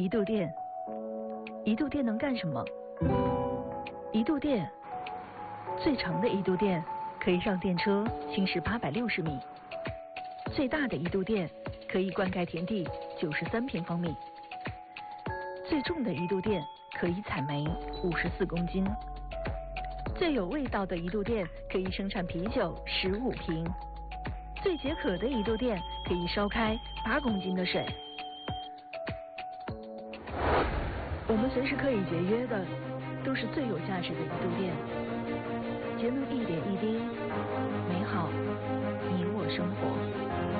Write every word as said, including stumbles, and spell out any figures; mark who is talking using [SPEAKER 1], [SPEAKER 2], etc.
[SPEAKER 1] 一度电，一度电能干什么？一度电，最长的一度电可以让电车行驶八百六十米，最大的一度电可以灌溉田地九十三平方米，最重的一度电可以采煤五十四公斤，最有味道的一度电可以生产啤酒十五瓶，最解渴的一度电可以烧开八公斤的水。我们随时可以节约的，都是最有价值的一度电。节能一点一滴，美好你我生活。